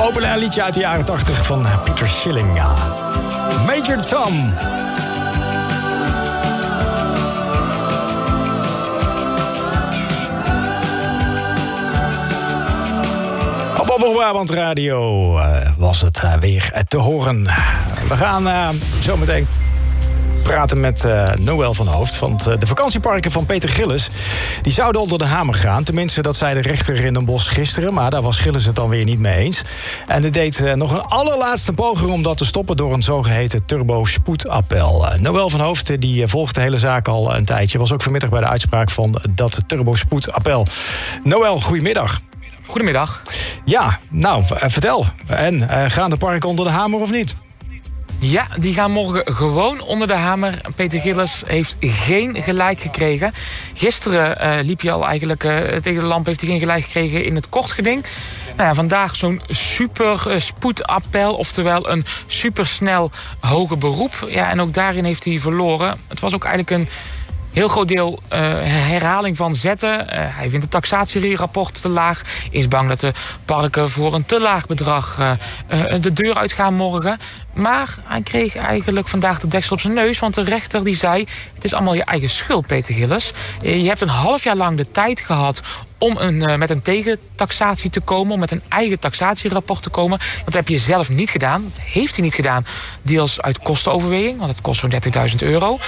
Populair liedje uit de jaren 80 van Pieter Schilling. Major Tom. Op Brabant Radio was het weer te horen. We gaan zometeen praten met Noël van Hoofd. Want de vakantieparken van Peter Gillis die zouden onder de hamer gaan. Tenminste, dat zei de rechter in Den Bosch gisteren. Maar daar was Gillis het dan weer niet mee eens. En hij deed nog een allerlaatste poging om dat te stoppen door een zogeheten turbo-spoedappel. Noël van Hoofd die volgt de hele zaak al een tijdje. Was ook vanmiddag bij de uitspraak van dat turbo-spoedappel. Noël, goedemiddag. Goedemiddag. Ja, nou, vertel. En gaan de parken onder de hamer of niet? Ja, die gaan morgen gewoon onder de hamer. Peter Gillis heeft geen gelijk gekregen. Gisteren liep hij al eigenlijk tegen de lamp, heeft hij geen gelijk gekregen in het kortgeding. Nou ja, vandaag zo'n super spoedappel, oftewel een supersnel hoger beroep. Ja, en ook daarin heeft hij verloren. Het was ook eigenlijk een heel groot deel herhaling van zetten. Hij vindt het taxatierapport te laag. Is bang dat de parken voor een te laag bedrag de deur uitgaan morgen. Maar hij kreeg eigenlijk vandaag de deksel op zijn neus. Want de rechter die zei, het is allemaal je eigen schuld, Peter Gillis. Je hebt een half jaar lang de tijd gehad om met een tegentaxatie te komen, om met een eigen taxatierapport te komen. Dat heb je zelf niet gedaan. Dat heeft hij niet gedaan. Deels uit kostenoverweging, want het kost zo'n €30.000.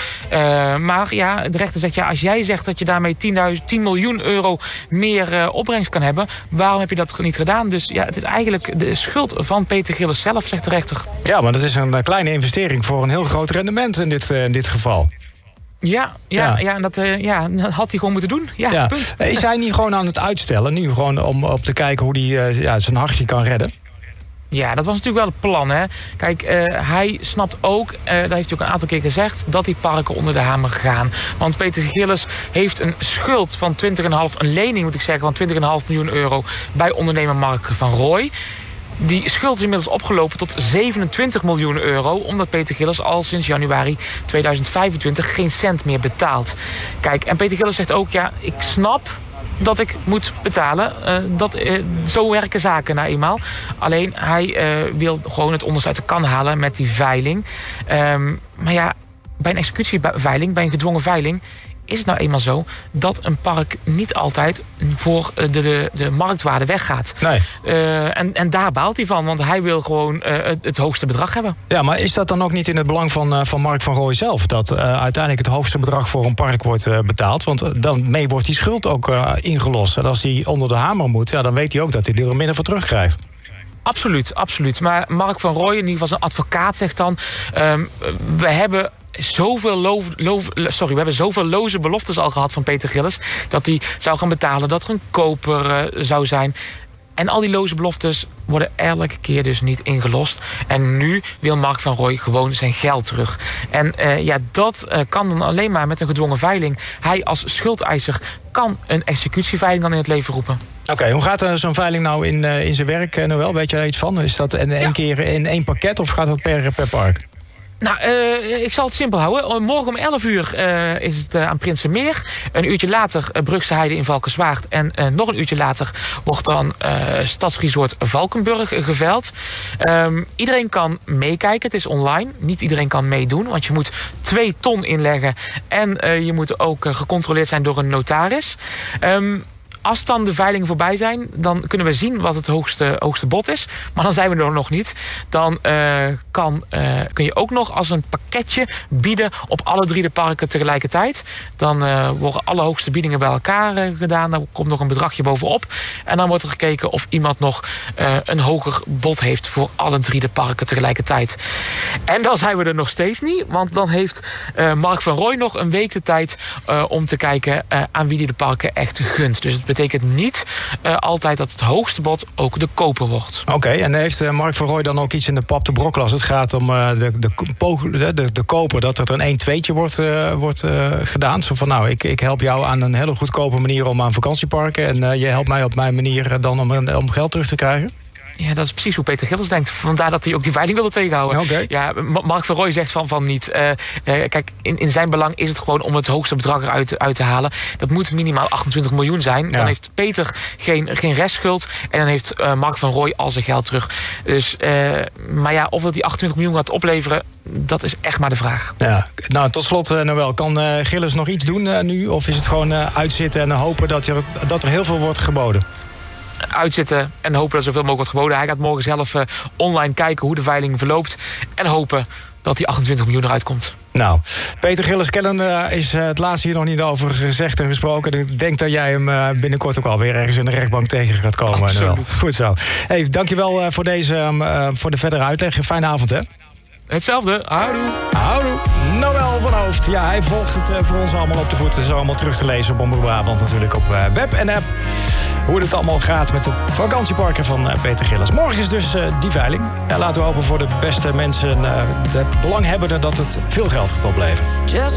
Maar ja, de rechter zegt, ja, als jij zegt dat je daarmee 10 miljoen euro meer opbrengst kan hebben, waarom heb je dat niet gedaan? Dus ja, het is eigenlijk de schuld van Peter Gillis zelf, zegt de rechter. Ja, maar dat is een kleine investering voor een heel groot rendement in dit geval. Ja, en dat had hij gewoon moeten doen. Ja. Punt. Is hij niet gewoon aan het uitstellen? Nu gewoon om op te kijken hoe hij zijn hartje kan redden? Ja, dat was natuurlijk wel het plan, hè. Kijk, hij snapt ook, dat heeft hij ook een aantal keer gezegd, dat die parken onder de hamer gaan. Want Peter Gillis heeft een schuld van een lening moet ik zeggen, van 20,5 miljoen euro bij ondernemer Mark van Rooij. Die schuld is inmiddels opgelopen tot 27 miljoen euro... omdat Peter Gillis al sinds januari 2025 geen cent meer betaalt. Kijk, en Peter Gillis zegt ook, ja, ik snap dat ik moet betalen. Zo werken zaken nou eenmaal. Alleen, hij wil gewoon het onderste uit de kan halen met die veiling. Maar ja, bij een executieveiling, bij een gedwongen veiling, is het nou eenmaal zo dat een park niet altijd voor de marktwaarde weggaat. Nee. En daar baalt hij van, want hij wil gewoon het hoogste bedrag hebben. Ja, maar is dat dan ook niet in het belang van Mark van Rooij zelf, dat uiteindelijk het hoogste bedrag voor een park wordt betaald? Want dan mee wordt die schuld ook ingelost. En als hij onder de hamer moet, ja, dan weet hij ook dat hij er minder voor terugkrijgt. Absoluut. Maar Mark van Rooij, in ieder geval zijn advocaat, zegt dan, we hebben zoveel loze beloftes al gehad van Peter Gillis, dat hij zou gaan betalen, dat er een koper zou zijn. En al die loze beloftes worden elke keer dus niet ingelost. En nu wil Mark van Rooij gewoon zijn geld terug. En dat kan dan alleen maar met een gedwongen veiling. Hij als schuldeiser kan een executieveiling dan in het leven roepen. Oké, hoe gaat zo'n veiling nou in zijn werk, Noël? Weet je daar iets van? Is dat in één keer in één pakket of gaat dat per park? Nou, ik zal het simpel houden. Morgen om 11 uur is het aan Prinsenmeer. Een uurtje later Brugse Heide in Valkenswaard. En nog een uurtje later wordt dan Stadsresort Valkenburg geveild. Iedereen kan meekijken. Het is online. Niet iedereen kan meedoen. Want je moet 2 ton inleggen. En je moet ook gecontroleerd zijn door een notaris. Als dan de veilingen voorbij zijn, dan kunnen we zien wat het hoogste bod is. Maar dan zijn we er nog niet. Dan kun je ook nog als een pakketje bieden op alle 3 de parken tegelijkertijd. Dan worden alle hoogste biedingen bij elkaar gedaan. Daar komt nog een bedragje bovenop. En dan wordt er gekeken of iemand nog een hoger bod heeft voor alle 3 de parken tegelijkertijd. En dan zijn we er nog steeds niet. Want dan heeft Mark van Rooij nog een week de tijd om te kijken aan wie die de parken echt gunt. Dus het betekent niet altijd dat het hoogste bod ook de koper wordt. Oké, en heeft Mark van Rooij dan ook iets in de pap te brokkelen als het gaat om de koper, dat er een 1-2'tje wordt gedaan? Zo van, nou, ik help jou aan een hele goedkope manier om aan vakantieparken en je helpt mij op mijn manier dan om geld terug te krijgen? Ja, dat is precies hoe Peter Gillis denkt. Vandaar dat hij ook die veiling wilde tegenhouden. Okay. Ja, Mark van Rooij zegt van niet. Kijk, in zijn belang is het gewoon om het hoogste bedrag eruit uit te halen. Dat moet minimaal 28 miljoen zijn. Ja. Dan heeft Peter geen restschuld. En dan heeft Mark van Rooij al zijn geld terug. Dus, maar ja, of dat die 28 miljoen gaat opleveren, dat is echt maar de vraag. Ja. Nou, tot slot, Noël, kan Gillis nog iets doen nu? Of is het gewoon uitzitten en hopen dat er heel veel wordt geboden? Uitzitten en hopen dat er zoveel mogelijk wordt geboden. Hij gaat morgen zelf online kijken hoe de veiling verloopt. En hopen dat die 28 miljoen eruit komt. Nou, Peter Gillis-Kellen is het laatste hier nog niet over gezegd en gesproken. Ik denk dat jij hem binnenkort ook alweer ergens in de rechtbank tegen gaat komen. Absoluut. Goed zo. Hey, dankjewel voor voor de verdere uitleg. Fijne avond, hè? Hetzelfde. Houdoe. Houdoe. Noël van Hoofd. Ja, hij volgt het voor ons allemaal op de voet. Het is allemaal terug te lezen op Omroep Brabant. Natuurlijk op web en app. Hoe het allemaal gaat met de vakantieparken van Peter Gillis. Morgen is dus die veiling. Ja, laten we hopen voor de beste mensen, de belanghebbenden, dat het veel geld gaat opleveren.